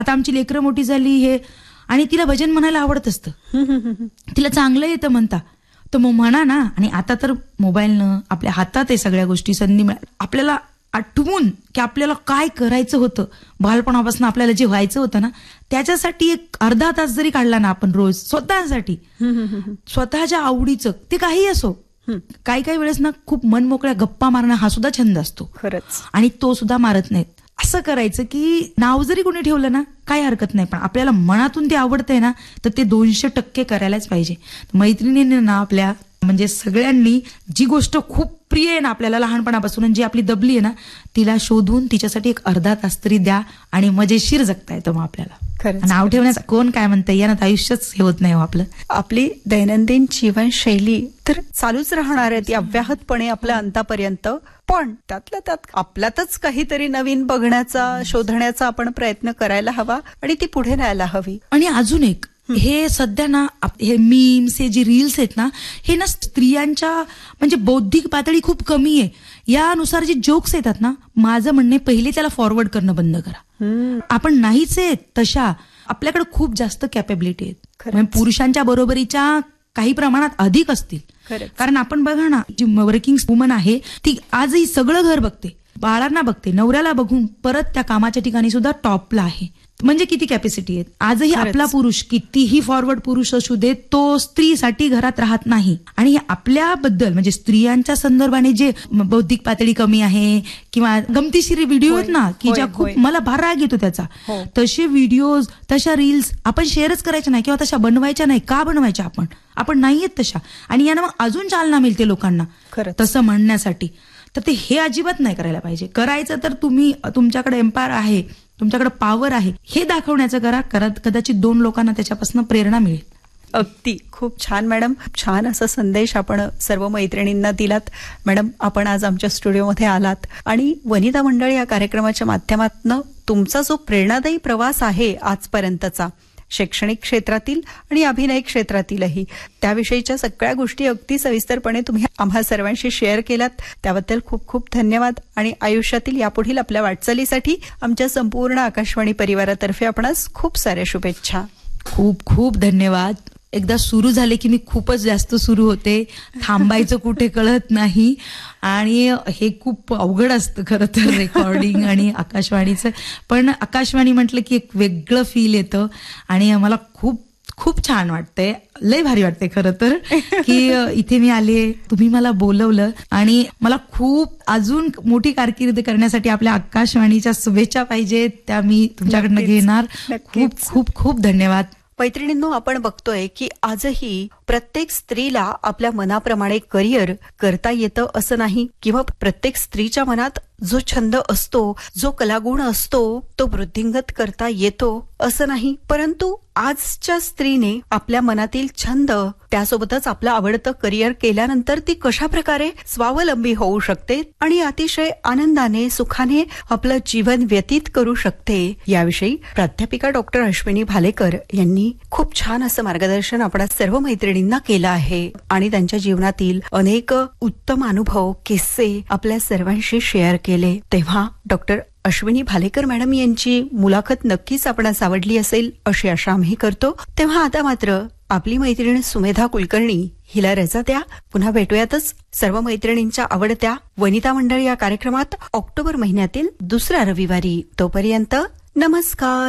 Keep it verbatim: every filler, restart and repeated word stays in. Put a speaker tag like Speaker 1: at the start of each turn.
Speaker 1: आता आमची लेकरं मोठी झाली हे, आणि तिला भजन म्हणायला आवडत असतं, तिला चांगलं येतं म्हणता, तर मग म्हणा ना. आणि आता तर मोबाईलनं आपल्या हातात आहे सगळ्या गोष्टी, संधी मिळा आपल्याला आठवून की आपल्याला काय करायचं होतं, बालपणापासून आपल्याला जे व्हायचं होतं ना, त्याच्यासाठी एक अर्धा तास जरी काढला ना आपण रोज स्वतःसाठी, स्वतःच्या आवडीचं, ते काही असो. काही काही वेळेस ना खूप मन मोकळ्या गप्पा मारणं हा सुद्धा छंद असतो
Speaker 2: खरंच,
Speaker 1: आणि तो सुद्धा मारत नाहीत. असं करायचं की नाव जरी कोणी ठेवलं ना काही हरकत नाही, पण आपल्याला मनातून ते आवडतंय ना तर ते दोनशे टक्के करायलाच पाहिजे. मैत्रिणींनी ना आपल्या म्हणजे सगळ्यांनी जी गोष्ट खूप प्रिय आहे ना आपल्याला लहानपणापासून, जी आपली दबली आहे ना, तिला शोधून तिच्यासाठी एक अर्धा तास तरी द्या आणि मजेशीर जगता येतं मग आपल्याला. नाव ठेवण्याचं कोण काय म्हणतं, यानं आयुष्यच हे होत नाही आपलं.
Speaker 2: आपली दैनंदिन जीवनशैली तर चालूच राहणार आहे ती अव्याहतपणे आपल्या अंतापर्यंत, पण त्यातल्या त्यात आपल्यातच काहीतरी नवीन बघण्याचा, शोधण्याचा आपण प्रयत्न करायला हवा आणि ती पुढे न्यायला हवी.
Speaker 1: आणि अजून एक, हे सध्या ना हे मीम्स, हे जे रील्स आहेत ना, हे ना स्त्रियांच्या म्हणजे बौद्धिक पातळी खूप कमी आहे. यानुसार जे जोक्स येतात ना, माझं म्हणणे पहिले त्याला फॉरवर्ड करणं बंद करा. आपण नाहीच आहेत तशा, आपल्याकडे खूप जास्त कॅपेबिलिटी आहेत, म्हणजे पुरुषांच्या बरोबरीच्या काही प्रमाणात अधिक असतील. कारण आपण बघा ना, जी वर्किंग वुमन आहे ती आजही सगळं घर बघते, बाळांना बघते, नवऱ्याला बघून परत त्या कामाच्या ठिकाणी सुद्धा टॉपला आहे. म्हणजे किती कॅपॅसिटी आहे. आजही आपला पुरुष कितीही फॉरवर्ड पुरुष असू दे, तो स्त्रीसाठी घरात राहत नाही. आणि आपल्याबद्दल म्हणजे स्त्रियांच्या संदर्भाने जे बौद्धिक पातळी कमी आहे किंवा गमतीशीर व्हिडिओ आहेत ना की ज्या खूप मला फार राग येतो त्याचा, तसे व्हिडिओज, तशा रील्स आपण शेअरच करायच्या नाही किंवा तशा बनवायच्या नाही. का बनवायच्या? आपण आपण नाहीयेत तशा, आणि यानं मग अजून चालना मिळते लोकांना तसं म्हणण्यासाठी. तर ते हे अजिबात नाही करायला पाहिजे. करायचं तर तुम्ही, तुमच्याकडे एम्पायर आहे, तुमच्याकडे पॉवर आहे, हे दाखवण्याचं करा. करत कदाचित दोन लोकांना त्याच्यापासून प्रेरणा मिळेल.
Speaker 2: अगदी खूप छान मॅडम, छान असा संदेश आपण सर्व मैत्रिणींना दिलात. मॅडम, आपण आज आमच्या स्टुडिओमध्ये आलात आणि वनिता मंडळ या कार्यक्रमाच्या माध्यमातून तुमचा जो प्रेरणादायी प्रवास आहे आजपर्यंतचा, शैक्षणिक क्षेत्रातील आणि अभिनय क्षेत्रातीलही, त्याविषयीच्या सगळ्या गोष्टी अगदी सविस्तरपणे तुम्ही आम्हा सर्वांशी शेअर केलात. त्याबद्दल खूप खूप धन्यवाद. आणि आयुष्यातील यापुढील आपल्या वाटचालीसाठी आमच्या संपूर्ण आकाशवाणी परिवारातर्फे आपणास खूप साऱ्या शुभेच्छा.
Speaker 1: खूप खूप धन्यवाद. एकदा सुरू झाले की मी खूपच जास्त सुरू होते, थांबायचं कुठे कळत नाही. आणि हे खूप अवघड असतं खरं तर रेकॉर्डिंग आणि आकाशवाणीचं, पण आकाशवाणी म्हटलं की एक वेगळं फील येतं आणि मला खूप खूप छान वाटतंय, लय भारी वाटतंय खरं तर की इथे मी आले, तुम्ही मला बोलवलं आणि मला खूप अजून मोठी कारकीर्द करण्यासाठी आपल्या आकाशवाणीच्या शुभेच्छा पाहिजेत, त्या मी तुमच्याकडनं घेणार. खूप खूप खूप धन्यवाद.
Speaker 2: मैत्रिणींनो, आपण बघतोय की आजही प्रत्येक स्त्रीला आपल्या मनाप्रमाणे करिअर करता येतं असं नाही, किंवा प्रत्येक स्त्रीच्या मनात जो छंद असतो, जो कलागुण असतो, तो वृद्धिंगत करता येतो असं नाही. परंतु आजच्या स्त्रीने आपल्या मनातील छंद, त्यासोबतच आपलं आवडतं करिअर केल्यानंतर ती कशा प्रकारे स्वावलंबी होऊ शकते आणि अतिशय आनंदाने, सुखाने आपलं जीवन व्यतीत करू शकते, याविषयी प्राध्यापिका डॉक्टर अश्विनी भालेकर यांनी खूप छान असं मार्गदर्शन आपण सर्व मैत्रिणींना केलं आहे आणि त्यांच्या जीवनातील अनेक उत्तम अनुभव, किस्से आपल्या सर्वांशी शेअर केले. तेव्हा डॉक्टर अश्विनी भालेकर मॅडम यांची मुलाखत नक्कीच आपणास आवडली असेल अशी आशा आम्ही करतो. तेव्हा आता मात्र आपली मैत्रीण सुमेधा कुलकर्णी हिला रजा द्या. पुन्हा भेटूयातच सर्व मैत्रिणींच्या आवडत्या वनिता मंडळ या कार्यक्रमात ऑक्टोबर महिन्यातील दुसऱ्या रविवारी. तोपर्यंत नमस्कार.